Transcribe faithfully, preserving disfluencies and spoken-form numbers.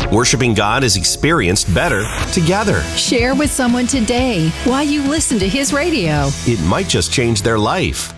Worshiping God is experienced better together. Share with someone today why you listen to His radio. It might just change their life.